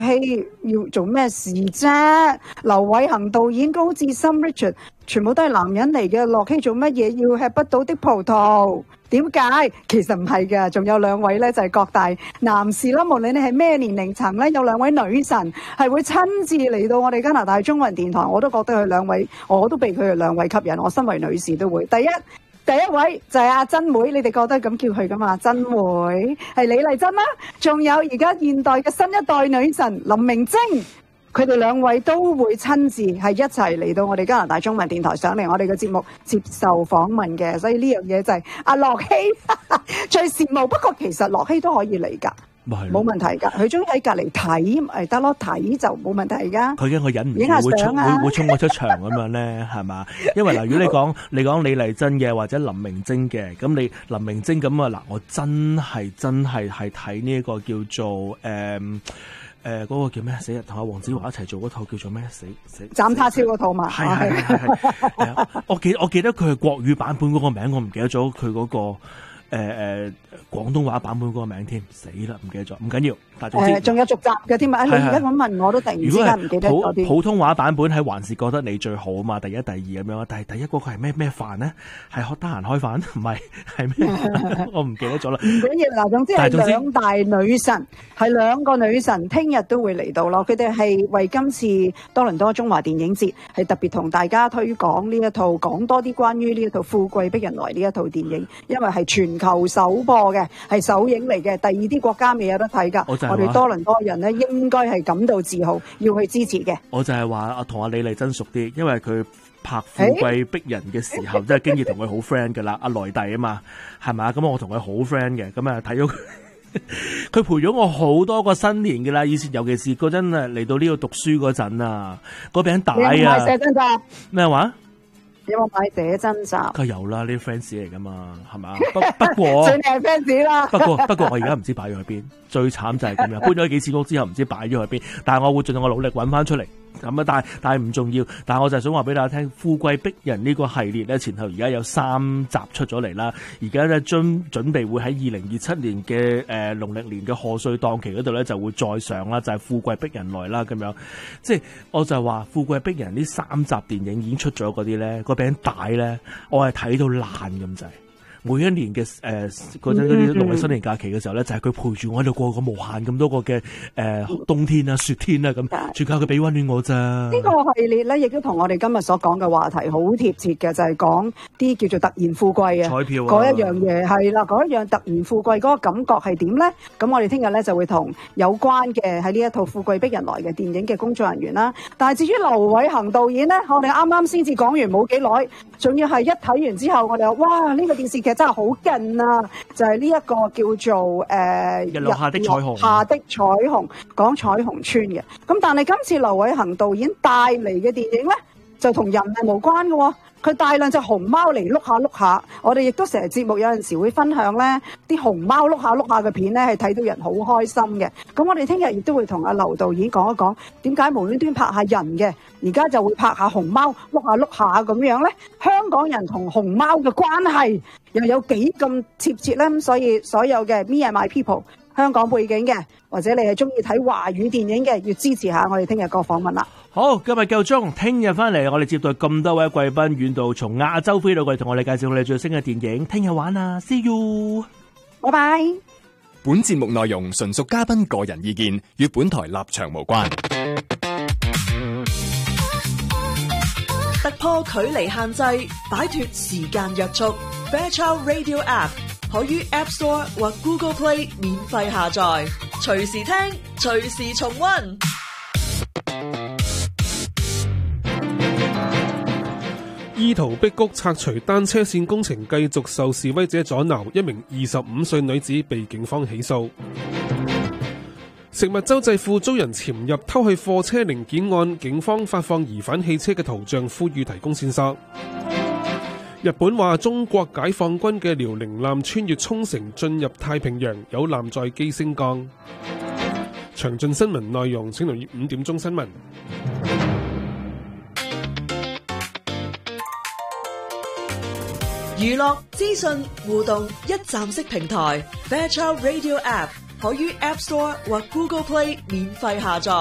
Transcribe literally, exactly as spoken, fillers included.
希要做咩事啫？劉偉恒導演、高志森、Richard 全部都係男人嚟嘅，樂希做乜嘢要吃不到的葡萄？點解？其實唔係嘅，仲有兩位咧就係、是、各大男士啦，無論你係咩年齡層咧，有兩位女神係會親自嚟到我哋加拿大中文電台，我都覺得佢兩位，我都被佢哋兩位吸引，我身為女士都會。第一。第一位就係阿珍妹，你哋覺得咁叫佢噶嘛？珍妹係李麗珍啦，仲有而家現代嘅新一代女神林明禎，佢哋兩位都會親自係一齊嚟到我哋加拿大中文電台上嚟我哋嘅節目接受訪問嘅，所以呢樣嘢就係阿樂希最羨慕。不過其實樂希都可以嚟噶。冇問題㗎，佢中意喺隔離睇咪得咯，睇就冇問題㗎。 佢驚我忍唔住、 啊、 會衝會會衝我出場咁樣咧，係嘛？因為嗱，如果你講你講李麗珍嘅或者林明禎嘅，咁你林明禎咁啊嗱，我真係真係係睇呢一個叫做誒誒嗰個叫咩死日同阿黃子華一齊做嗰套叫做咩死死斬他超嗰套嘛？係係係係。我記我記得佢係國語版本嗰個名，我唔記得咗佢嗰個。誒、呃、誒廣東話版本嗰個名添，死啦唔記得咗，唔緊要。但係總之仲有續集嘅添啊！你而家咁問我都突然之間唔記得咗啲。普通話版本係還是覺得你最好啊嘛，第一、第二咁樣。但係第一嗰個係咩咩飯咧？係得閒開飯，唔係係咩？我唔記得咗啦。唔緊要嗱，總之係兩大女神，係兩個女神，聽日都會嚟到咯。佢哋係為今次多倫多中華電影節係特別同大家推廣呢一套，講多啲關於呢一套《富貴逼人來》呢一套電影，因為係全求首播嘅，係首映嚟嘅，第二啲國家未有得睇噶。我哋多倫多人咧，應該係感到自豪，要去支持嘅。我就係話阿同阿李麗珍熟啲，因為佢拍《富貴逼人》嘅時候，即係經已同佢好 friend 噶啦。阿萊弟啊嘛，係咪？咁我同佢好 friend 嘅，咁啊睇咗佢，佢陪咗我好多個新年噶啦。以前尤其是嗰陣啊嚟到呢度讀書嗰陣啊，嗰餅帶啊，你唔係寫真㗎咩話？有冇買寫真集？梗係有啦，呢啲 fans 嚟噶嘛，係嘛？不不過最靚 fans 啦。不過不過我而家唔知擺咗去邊，最慘就係咁樣，搬咗幾次屋之後唔知擺咗去邊，但係我會盡量我努力揾翻出嚟。咁啊，但係但係唔重要，但係我就係想話俾大家聽，《富貴逼人》呢個系列咧，前後而家有三集出咗嚟啦，而家咧準準備會喺二零二七年嘅誒農曆年嘅賀歲檔期嗰度咧就會再上啦，就係、是《富貴逼人來》啦咁樣。即係我就係話《富貴逼人》呢三集電影已經出咗嗰啲咧，個餅帶咧，我係睇到爛咁滯。每一年嘅誒嗰陣嗰啲農曆新年假期嘅時候咧，就係、是、佢陪住我喺度過個無限咁多個嘅誒、呃、冬天啊、雪天啊咁，全靠佢俾溫暖我咋。呢個系列咧，亦都同我哋今日所講嘅話題好貼切嘅，就係講啲叫做突然富貴啊，彩票嗰一樣嘢係啦，嗰一樣突然富貴嗰個感覺係點咧？咁我哋聽日咧就會同有關嘅喺呢一套《富貴逼人來》嘅電影嘅工作人員啦。但係至於劉偉恒導演咧，我哋啱啱先至講完冇幾耐，仲要係一睇完之後，我哋話哇呢、這個電視劇真係好勁啊！就係呢一個叫做誒、呃、日落下的彩虹，下的彩虹講彩虹村嘅。咁但係今次劉偉恒導演帶嚟嘅電影咧，就同人係無關嘅、哦。佢帶兩隻熊貓嚟碌下碌下，我哋亦都成日節目有陣時會分享咧啲熊貓碌下碌下嘅片咧，係睇到人好開心嘅。咁我哋聽日亦都會同阿劉導演講一講點解無端端拍下人嘅，而家就會拍下熊貓碌下碌下咁樣咧。香港人同熊貓嘅關係又有幾咁貼切咧？咁所以所有嘅 Me and My People 香港背景嘅，或者你係中意睇華語電影嘅，要支持下我哋聽日個訪問啦。好，今日夠鐘，聽日翻嚟我哋接待咁多位貴賓，遠道從亞洲飛到過嚟，同我哋介紹我哋最新嘅電影。聽日玩啊 ，See you，拜拜。 本節目內容純屬嘉賓個人意見，與本台立場無關。 突破距離限制，擺脫時間約束。Fairchild Radio App 可於 App Store 或 Google Play 免費下載，隨時聽，隨時重溫。 意圖逼谷拆除單車線工程繼續受示威者阻撓，一名二十五歲女子被警方起訴。食物周濟庫遭人潛入偷去貨車零件案，警方發放疑犯汽車嘅圖像，呼籲提供線索。日本話中國解放軍嘅遼寧艦穿越沖繩進入太平洋，有艦載機升降。詳盡新聞內容請留意五點鐘新聞。 娛樂資訊互動一站式平台 Fairchild Radio App 可於 App Store 或 Google Play 免費下載。